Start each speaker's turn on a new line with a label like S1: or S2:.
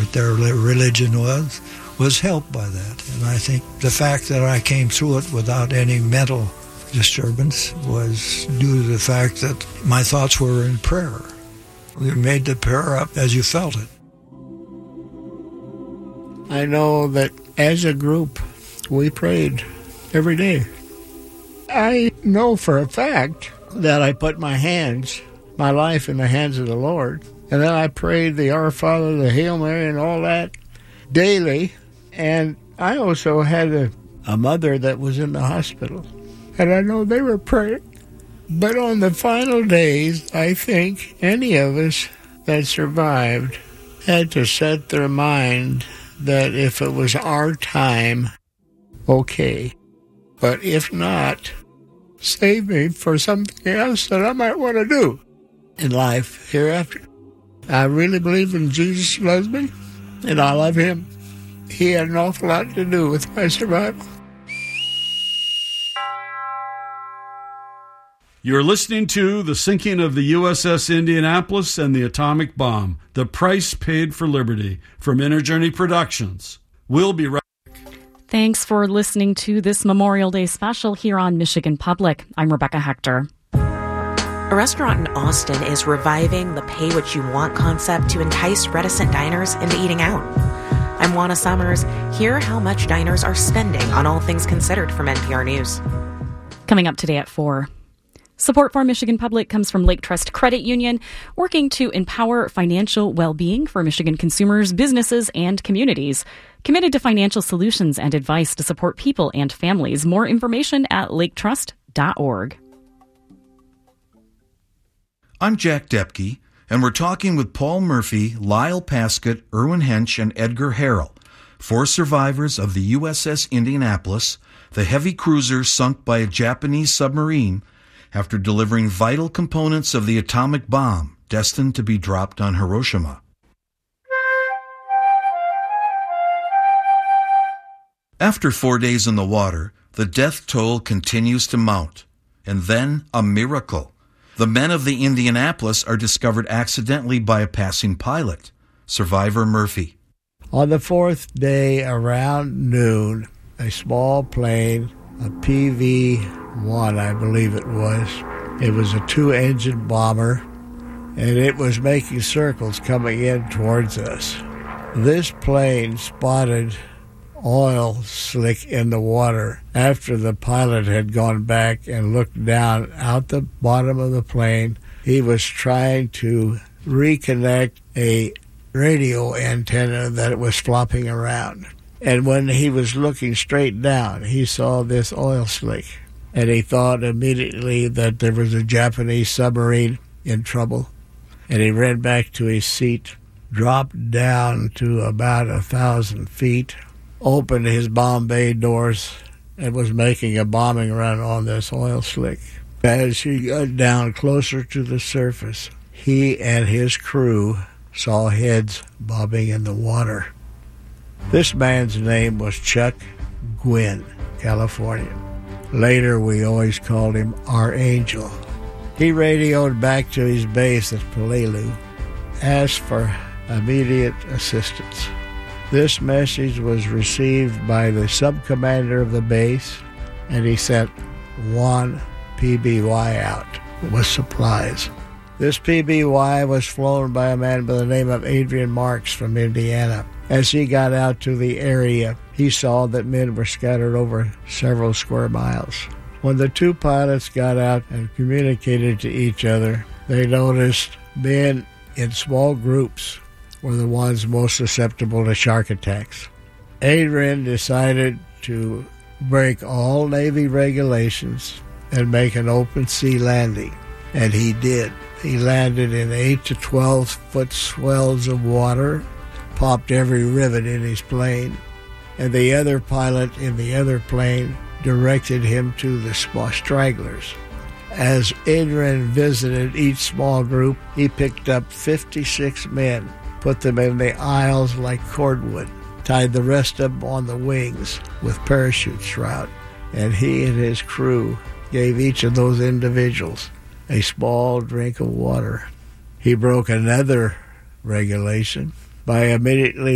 S1: what their religion was helped by that. And I think the fact that I came through it without any mental disturbance was due to the fact that my thoughts were in prayer. You made the prayer up as you felt it.
S2: I know that as a group, we prayed every day. I know for a fact that I put my life in the hands of the Lord, and then I prayed the Our Father, the Hail Mary, and all that daily. And I also had a mother that was in the hospital, and I know they were praying. But on the final days, I think any of us that survived had to set their mind that if it was our time, okay. But if not, save me for something else that I might want to do in life hereafter. I really believe in Jesus loves me, and I love him. He had an awful lot to do with my survival.
S3: You're listening to The Sinking of the USS Indianapolis and the Atomic Bomb, The Price Paid for Liberty, from Inner Journey Productions. We'll be right back.
S4: Thanks for listening to this Memorial Day special here on Michigan Public. I'm Rebecca Hector.
S5: A restaurant in Austin is reviving the pay what you want concept to entice reticent diners into eating out. I'm Juana Summers. Hear how much diners are spending on All Things Considered from NPR News.
S4: Coming up today at 4. Support for Michigan Public comes from Lake Trust Credit Union, working to empower financial well-being for Michigan consumers, businesses, and communities. Committed to financial solutions and advice to support people and families. More information at laketrust.org.
S6: I'm Jack Depke, and we're talking with Paul Murphy, Lyle Paskett, Erwin Hench, and Edgar Harrell, 4 survivors of the USS Indianapolis, the heavy cruiser sunk by a Japanese submarine after delivering vital components of the atomic bomb destined to be dropped on Hiroshima. After 4 days in the water, the death toll continues to mount. And then a miracle. The men of the Indianapolis are discovered accidentally by a passing pilot, Survivor Murphy.
S2: On the 4th day around noon, a small plane, a PV-1, I believe it was. It was a 2-engine bomber, and it was making circles coming in towards us. This plane spotted oil slick in the water after the pilot had gone back and looked down out the bottom of the plane. He was trying to reconnect a radio antenna that was flopping around. And when he was looking straight down, he saw this oil slick. And he thought immediately that there was a Japanese submarine in trouble. And he ran back to his seat, dropped down to about 1,000 feet, opened his bomb bay doors, and was making a bombing run on this oil slick. As he got down closer to the surface, he and his crew saw heads bobbing in the water. This man's name was Chuck Gwynn, California. Later, we always called him our Angel. He radioed back to his base at Peleliu, asked for immediate assistance. This message was received by the sub-commander of the base, and he sent 1 PBY out with supplies. This PBY was flown by a man by the name of Adrian Marks from Indiana. As he got out to the area, he saw that men were scattered over several square miles. When the 2 pilots got out and communicated to each other, they noticed men in small groups were the ones most susceptible to shark attacks. Adrian decided to break all Navy regulations and make an open sea landing, and he did. He landed in 8 to 12-foot swells of water, popped every rivet in his plane, and the other pilot in the other plane directed him to the small stragglers. As Adrian visited each small group, he picked up 56 men, put them in the aisles like cordwood, tied the rest of them on the wings with parachute shroud, and he and his crew gave each of those individuals a small drink of water. He broke another regulation by immediately